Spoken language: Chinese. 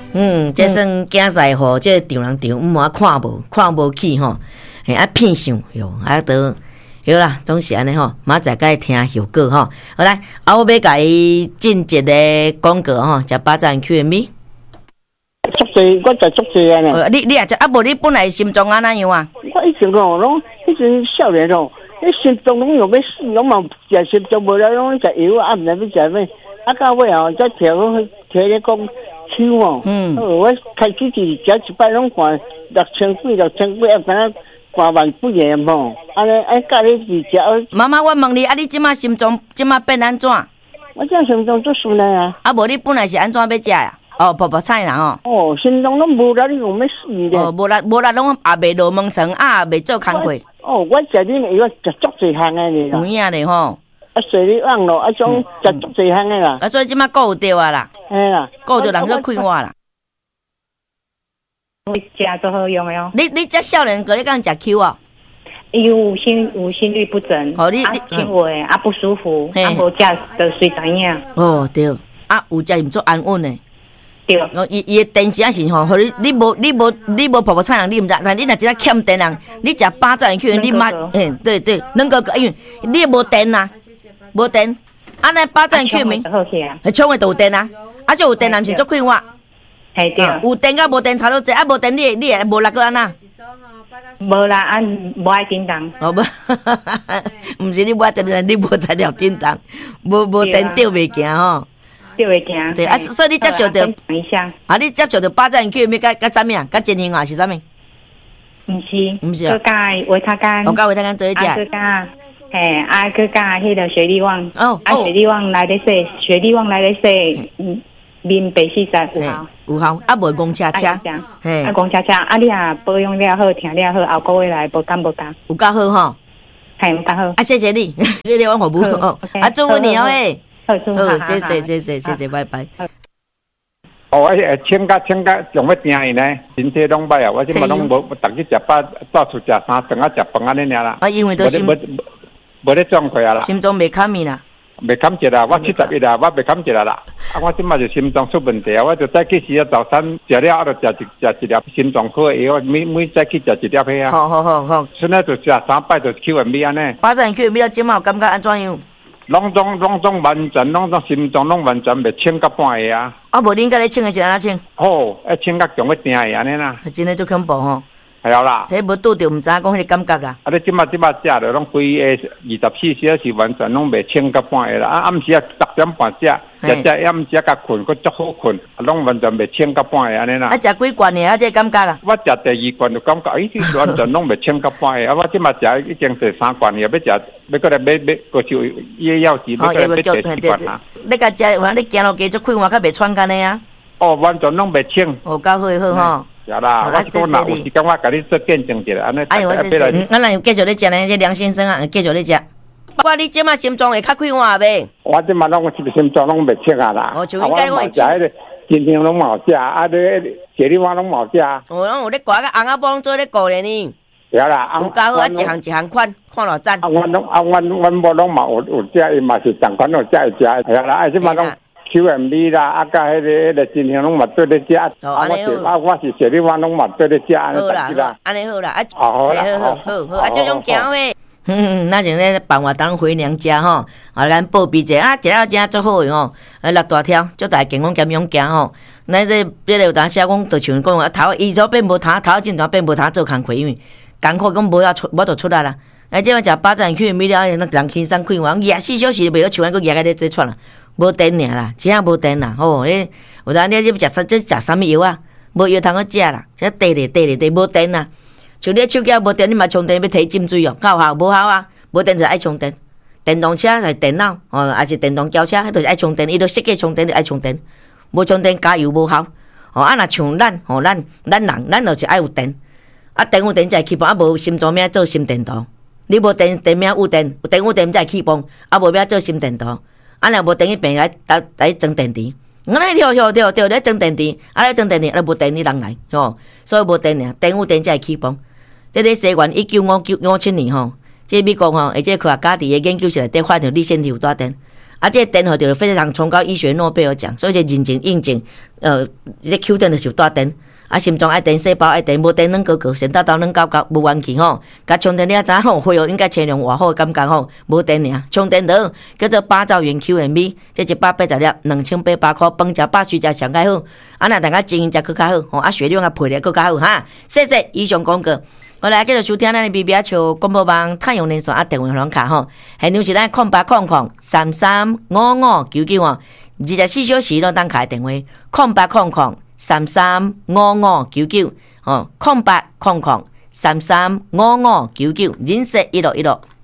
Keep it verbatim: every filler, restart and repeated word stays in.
嗯，这算竞赛吼，这场人场，毋啊看无看无起吼，嘿啊骗上哟，啊都好啦，总是安尼吼，明仔载听效果吼。好来，啊我要甲伊进一个广告吼，食巴掌 Q M B。 足济，我食足济啊呢。 你你也食啊？无你本来心脏安怎样啊？ 我以前哦，拢以前少年哦，迄心脏拢用要死，拢嘛食心脏无了，拢食药啊，毋知要食咩。啊，到尾哦，再调调咧讲手哦，嗯，我开始是食一摆拢看六千几，六千几，啊，敢若看万几个吼。安尼哎，教你是食。 妈妈，我问你，啊，你即马心脏即马变安怎？ 我这心脏做顺嘞啊。 啊，无你本来是安怎要食呀？哦，泡泡菜啦吼。 哦，心脏拢无力，你用要死咧。 哦，无力无力，拢也未落门床，啊，未做工课。 哦，我食恁个药食足济项个呢。有影咧吼。 啊，水里旺咯，啊种食足济项个啦。 啊，所以即马顾着啊啦。 嘿啦， 顾着人去看我啦。 食都好用的哦。 你你这少年哥，你敢食 Q 啊？ 有心有心律不整， 哦，你啊轻微啊不舒服，啊无食就随知影。 哦对，啊有食毋做安稳的。 对。 哦，伊伊的电是啊是吼，互你你无你无你无泡泡菜人你毋知，但你若真正欠电人，你食巴掌 Q， 你妈，嘿对对，能够因为你无电啊，无电，安尼巴掌 Q 咪， 好起啊， 冲的都有电啊，啊就有电人是足快活。 系对， 有电甲无电差多济，啊无电你你会无力个安那？ 无啦，啊无爱叮当。 哦不，毋是你无爱叮当，你无材料叮当，无无电吊袂行吼。 吊袂行。 对啊，所以你接受着。啊，你接受着巴掌去咩？甲甲啥物啊？甲真型啊是啥物？ 毋是， 毋是啊。佮加维他干。 我甲维他干做一食。 啊，佮加。嘿，啊，佮加迄个雪莉旺。 哦。 啊，雪莉旺来咧洗，雪莉旺来咧洗，嗯。面白四十有效， 有效，啊无讲车车， 嘿，啊讲车车，啊你啊保养了好，听了好，后个月来无干无干， 有够好吼， 系有够好， 啊谢谢你，谢谢我服务哦，啊祝福你哦诶， 好， 谢谢谢谢谢谢，拜拜。 哦，诶，请假请假，上要订伊呢，身体拢歹啊，我即马拢无，逐日食饱，到处食三顿啊，食饭安尼尔啦。 啊，因为都心无无咧状况啊啦， 心脏未堪咪啦。 未堪一啦，我七十一啦，我未堪一啦啦。啊，我即马就心脏出问题啊，我就早起时啊，早餐食了，啊，就食一食一粒心脏科的药，每每早起食一粒迄啊。 好好好好。 现在就食三摆就 Q M B 安尼。 巴掌 Q M B 啊，即马有感觉安怎样？ 拢总拢总完全，拢总心脏拢完全未清到半个啊。 啊，无恁甲咧清的是安怎清？ 好，啊清甲强要定的安尼啦。 真诶足恐怖吼。 系啊啦， 迄无拄着，毋知影讲迄个感觉啦。 啊，你即马即马食着拢规个二十四小时完全拢未清到半个啦。啊，暗时啊十点半食，食食暗时甲困，佫足好困，拢完全未清到半个安尼啦。 啊，食几罐呢？啊，这感觉啦。 我食第二罐就感觉，哎，这完全拢未清到半个。啊，我即马食已经第三罐，又要食，要过来买买，过就夜药时，要过来买第四罐啊。 你甲食，我你行路加足快活，较袂喘干的啊。 哦，完全拢未清。 哦，够好好吼。 是啦，我说那有时间我甲你做见证者，安尼。 哎，我谢谢你。咱若继续咧食呢，这梁先生啊，继续咧食。我你即马心脏会较快活未？ 我即马拢是心脏拢未清啊啦。 哦，就应该我会清。 今天拢冇食，啊，你雪里花拢冇食。 哦，拢有咧挂个红阿帮做咧顾咧呢。 对啦， 有够好，一项一项款，看偌赞。 啊，阮拢啊，阮阮某拢嘛有有食，伊嘛是同款有食会食，系啦，啊，即马拢。Q M B 啦，啊，甲迄个迄个真香拢嘛对咧食，啊，我是啊，我是雪里花拢嘛对咧食，安尼啦，好啦，安尼好啦，啊， 好啦， 好好好，啊，这种行诶，嗯，那就咧办活动回娘家吼，啊，咱报备者啊，食了真足好诶吼，啊，六大条，足大健康兼勇行吼，咱这别个有当写讲，就像讲啊，头伊所变无头，头进头变无头做工课，因为艰苦讲无要出，无就出来啦。啊，即摆食巴掌去米了，那人轻松快活，廿四小时袂晓像咱个廿个咧在喘啦。无电尔啦，真正无电啦，吼！你有当你你要食啥？这食啥物药啊？无药通去食啦，这地咧地咧地无电啦。像你手机无电，你嘛充电要摕浸水哦，够效无效啊？无电就爱充电。电动车是电脑，哦，还是电动轿车，迄都是爱充电，伊都设计充电就爱充电。无充电加油无效。哦，啊，若像咱，吼，咱咱人，咱就是爱有电。啊，电有电才会起泵，啊，无心脏命做心电图。你无电，电命有电，有电有电才会起泵，啊，无命做心电图。啊，若无电去病来来来装电池，我来跳跳跳跳来装电池，啊来装电池，啊无电你人来吼，所以无电尔，电有电才会起泵。这个西元一九五九五七年吼，这美国吼，而且科学家伫个研究室内底发现立腺体有带电， 啊，这个电荷就非常崇高医学诺贝尔奖，所以就认真印证，呃，这 Q 电就是有带电。啊，心脏爱电，细胞爱电，无电软高高，先到到软高高，无元气吼。甲充电了早吼，恢复应该车辆偌好，感觉吼，无电尔。充电头叫做八兆元 Q M B， 这一百八十粒，两千八百块，饭食饱睡食上较好。啊，若大家经营才更较好，吼啊，血量啊配咧更较好哈。谢谢以上广告。我来继续收听咱的 B B A 球广播网太阳连线啊电话号卡吼，现场是咱空八空空三三五五九九哦，二十四小时都当开电话，空八空空。三三五五九九哦，空八空空三三五五九九，人生一路一路。